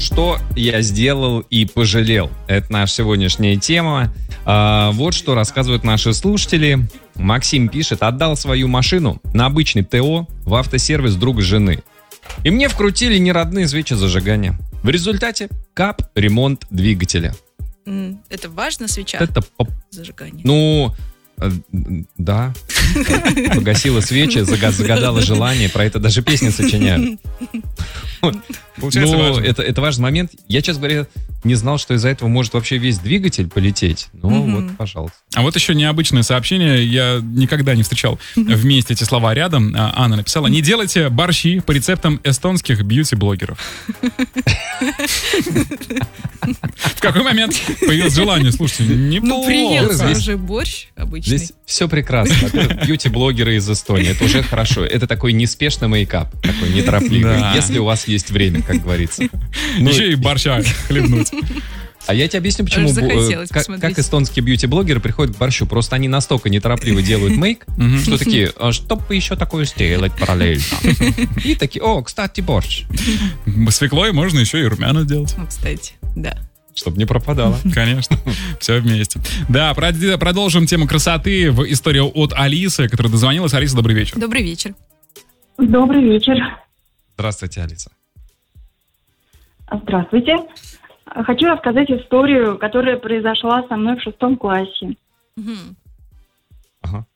Что я сделал и пожалел? Это наша сегодняшняя тема. Вот что рассказывают наши слушатели. Максим пишет: отдал свою машину на обычный ТО в автосервис друга жены. И мне вкрутили неродные свечи зажигания. В результате КАП, ремонт двигателя. Это важно, свеча? Это зажигание. Ну, да. Погасила свечи, загадала желание. Про это даже песни сочиняют. Получается, важно. Это важный момент. Я, честно говоря, не знал, что из-за этого может вообще весь двигатель полететь. Ну, вот, пожалуйста. А вот еще необычное сообщение. Я никогда не встречал вместе эти слова рядом. Анна написала: не делайте борщи по рецептам эстонских бьюти-блогеров. В какой момент появилось желание? Слушайте, неплохо. Ну, приелся уже борщ обычный. Здесь все прекрасно. Во-первых, бьюти-блогеры из Эстонии. Это уже хорошо. Это такой неспешный мейкап. Такой неторопливый. Да. Если у вас есть время, как говорится. Еще и борща хлебнуть. А я тебе объясню, почему как эстонские бьюти-блогеры приходят к борщу. Просто они настолько неторопливо делают мейк, что такие: что бы еще такое сделать параллельно? И такие: о, кстати, борщ. Свеклой можно еще и румяна делать. Ну, кстати, да. Чтобы не пропадало. Конечно, все вместе. Да, продолжим тему красоты в историю от Алисы, которая дозвонилась. Алиса, добрый вечер. Добрый вечер. Добрый вечер. Здравствуйте, Алиса. Здравствуйте. Хочу рассказать историю, которая произошла со мной в 6 классе. Ага.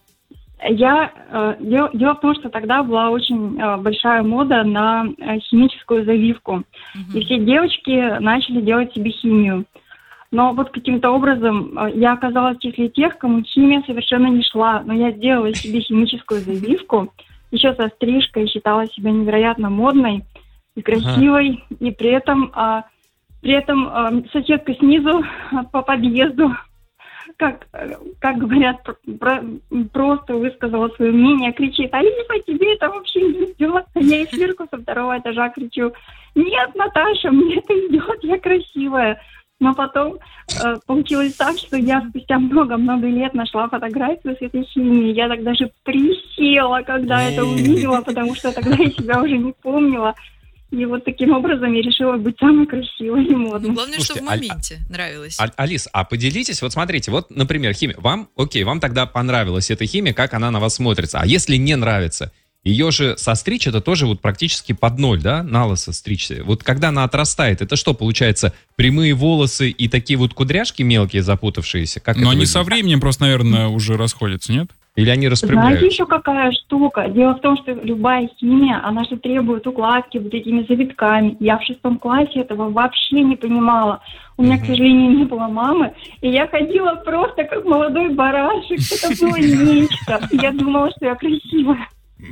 Дело в том, что тогда была очень большая мода на химическую завивку. И все девочки начали делать себе химию. Но вот каким-то образом я оказалась в числе тех, кому химия совершенно не шла. Но я сделала себе химическую завивку, еще со стрижкой, считала себя невероятно модной и красивой. И при этом соседка снизу по подъезду, как говорят, просто высказала свое мнение, кричит: Алиса, тебе это вообще не идет. А я ей сверху со 2-го этажа кричу: нет, Наташа, мне это идет, я красивая. Но потом получилось так, что я спустя много-много лет нашла фотографию с этой химией. Я так даже присела, когда это увидела, потому что тогда я себя уже не помнила. И вот таким образом я решила быть самой красивой и модной. Ну, главное, что в моменте нравилось. Алис, а поделитесь, вот смотрите, вот, например, химия. Вам тогда понравилась эта химия, как она на вас смотрится. А если не нравится, ее же состричь, это тоже вот практически под ноль, да, налысо стричься. Вот когда она отрастает, это что, получается, прямые волосы и такие вот кудряшки мелкие, запутавшиеся? Как но они со временем просто, наверное, уже расходятся, нет? Или они распрямляются? Знаете еще какая штука? Дело в том, что любая химия, она же требует укладки вот этими завитками. Я в 6 классе этого вообще не понимала. У меня, к сожалению, не было мамы. И я ходила просто как молодой барашек. Это было нечто. Я думала, что я красивая.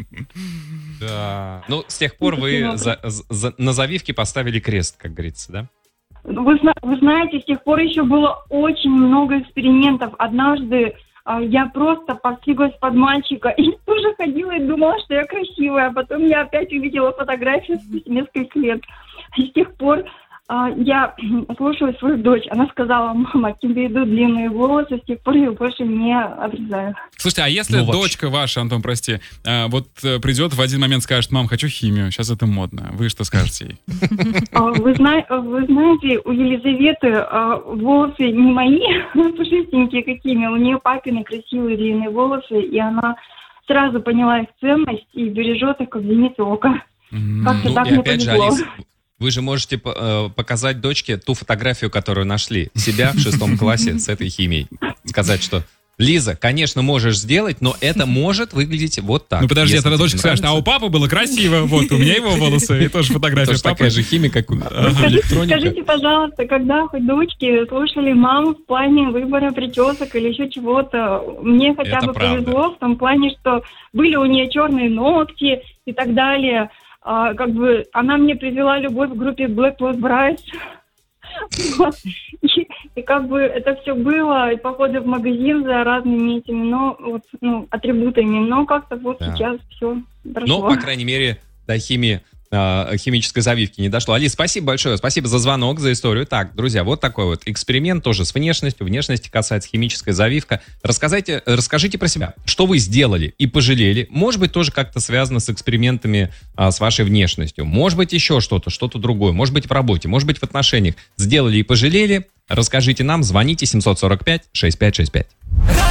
Да. Ну, с тех пор вы на завивке поставили крест, как говорится, да? Вы знаете, с тех пор еще было очень много экспериментов. Однажды я просто подстриглась под мальчика и тоже ходила и думала, что я красивая. А потом я опять увидела фотографию спустя несколько лет. И с тех пор я слушаю свою дочь. Она сказала: мама, тебе идут длинные волосы, с тех пор я больше не обрезаю. Слушайте, а если дочка ваша, Антон, прости, вот придет в один момент, скажет: мам, хочу химию, сейчас это модно, вы что скажете ей? Вы знаете, у Елизаветы волосы не мои, пушистенькие какими, у нее папины красивые длинные волосы, и она сразу поняла их ценность и бережет их как зеницу ока. Как-то так мне повезло. Вы же можете показать дочке ту фотографию, которую нашли, себя в 6 классе с этой химией. Сказать, что: Лиза, конечно, можешь сделать, но это может выглядеть вот так. Ну подожди, тогда дочка скажет: а у папы было красиво, вот, у меня его волосы, и тоже фотография папы. Такая же химия, как у электроника. Скажите, пожалуйста, когда хоть дочки слушали маму в плане выбора прическок или еще чего-то, мне хотя бы повезло в том плане, что были у нее черные ногти и так далее. Как бы она мне привела любовь в группе Black Plus Brides. И как бы это все было, и походы в магазин за разными этими, атрибутами, но как-то вот сейчас все прошло. Но, по крайней мере, до химии химической завивки не дошло. Алис, спасибо большое, спасибо за звонок, за историю. Так, друзья, вот такой вот эксперимент тоже с внешностью. Внешности касается химическая завивка. Расскажите про себя, что вы сделали и пожалели. Может быть, тоже как-то связано с экспериментами с вашей внешностью. Может быть, еще что-то другое. Может быть, в работе, может быть, в отношениях. Сделали и пожалели. Расскажите нам, звоните 745-6565.